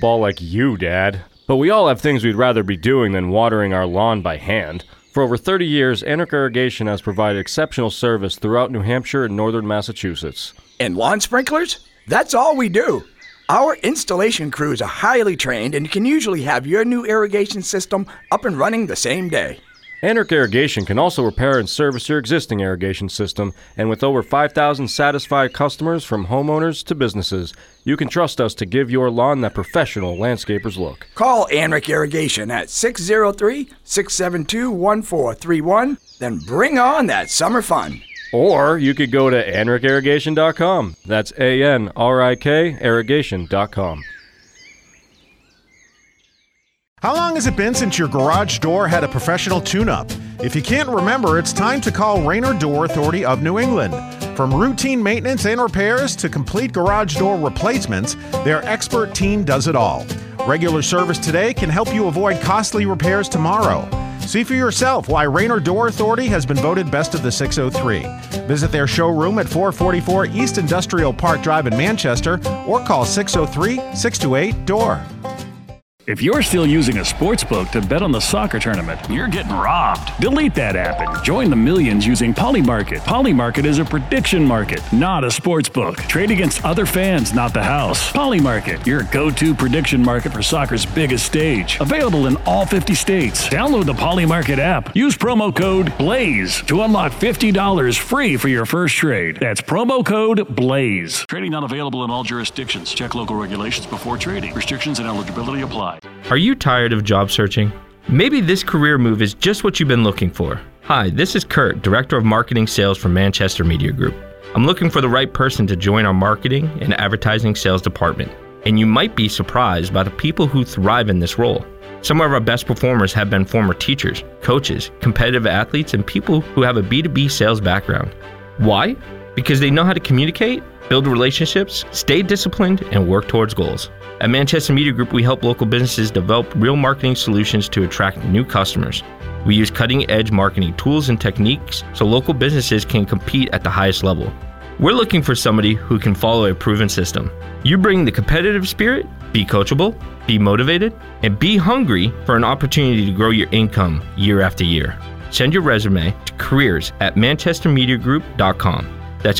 pickleball like you, Dad. But we all have things we'd rather be doing than watering our lawn by hand. For over 30 years, Anric Irrigation has provided exceptional service throughout New Hampshire and northern Massachusetts. And lawn sprinklers? That's all we do. Our installation crews are highly trained and can usually have your new irrigation system up and running the same day. Anric Irrigation can also repair and service your existing irrigation system, and with over 5,000 satisfied customers from homeowners to businesses, you can trust us to give your lawn that professional landscaper's look. Call Anric Irrigation at 603-672-1431, then bring on that summer fun. Or you could go to anricirrigation.com. That's A-N-R-I-K irrigation.com. How long has it been since your garage door had a professional tune-up? If you can't remember, it's time to call Raynor Door Authority of New England. From routine maintenance and repairs to complete garage door replacements, their expert team does it all. Regular service today can help you avoid costly repairs tomorrow. See for yourself why Raynor Door Authority has been voted Best of the 603. Visit their showroom at 444 East Industrial Park Drive in Manchester or call 603-628-DOOR. If you're still using a sportsbook to bet on the soccer tournament, you're getting robbed. Delete that app and join the millions using Polymarket. Polymarket is a prediction market, not a sportsbook. Trade against other fans, not the house. Polymarket, your go-to prediction market for soccer's biggest stage. Available in all 50 states. Download the Polymarket app. Use promo code BLAZE to unlock $50 free for your first trade. That's promo code BLAZE. Trading not available in all jurisdictions. Check local regulations before trading. Restrictions and eligibility apply. Are you tired of job searching? Maybe this career move is just what you've been looking for. Hi, this is Kurt, Director of Marketing Sales for Manchester Media Group. I'm looking for the right person to join our marketing and advertising sales department, and you might be surprised by the people who thrive in this role. Some of our best performers have been former teachers, coaches, competitive athletes, and people who have a B2B sales background. Why? Because they know how to communicate, build relationships, stay disciplined, and work towards goals. At Manchester Media Group, we help local businesses develop real marketing solutions to attract new customers. We use cutting-edge marketing tools and techniques so local businesses can compete at the highest level. We're looking for somebody who can follow a proven system. You bring the competitive spirit, be coachable, be motivated, and be hungry for an opportunity to grow your income year after year. Send your resume to careers@manchestermediagroup.com. That's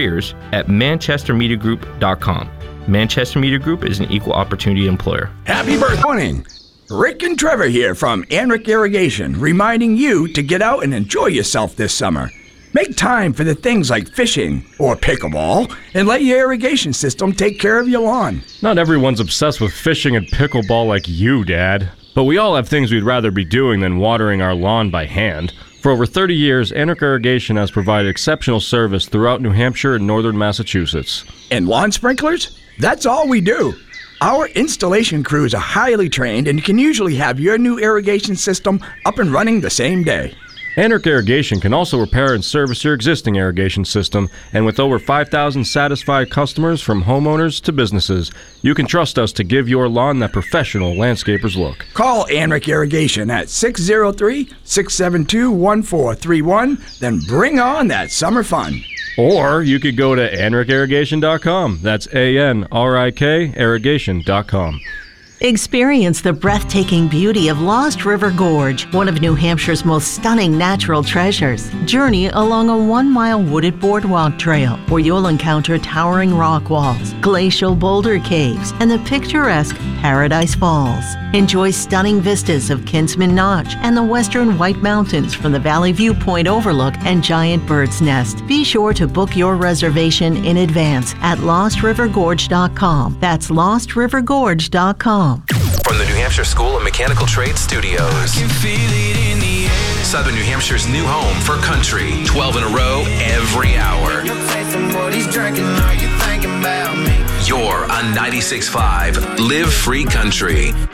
careers@manchestermediagroup.com. Manchester Media Group is an equal opportunity employer. Happy birthday! Morning. Rick and Trevor here from Anric Irrigation, reminding you to get out and enjoy yourself this summer. Make time for the things like fishing or pickleball and let your irrigation system take care of your lawn. Not everyone's obsessed with fishing and pickleball like you, Dad. But we all have things we'd rather be doing than watering our lawn by hand. For over 30 years, Anric Irrigation has provided exceptional service throughout New Hampshire and northern Massachusetts. And lawn sprinklers? That's all we do. Our installation crews are highly trained and can usually have your new irrigation system up and running the same day. Anric Irrigation can also repair and service your existing irrigation system, and with over 5,000 satisfied customers from homeowners to businesses, you can trust us to give your lawn that professional landscaper's look. Call Anric Irrigation at 603-672-1431, then bring on that summer fun. Or you could go to anricirrigation.com. That's A-N-R-I-K irrigation.com. Experience the breathtaking beauty of Lost River Gorge, one of New Hampshire's most stunning natural treasures. Journey along a 1-mile wooded boardwalk trail where you'll encounter towering rock walls, glacial boulder caves, and the picturesque Paradise Falls. Enjoy stunning vistas of Kinsman Notch and the western White Mountains from the Valley Viewpoint Overlook and Giant Bird's Nest. Be sure to book your reservation in advance at lostrivergorge.com. That's lostrivergorge.com. From the New Hampshire School of Mechanical Trades Studios, Southern New Hampshire's new home for country. 12 in a row every hour. You're on 96.5 Live Free Country.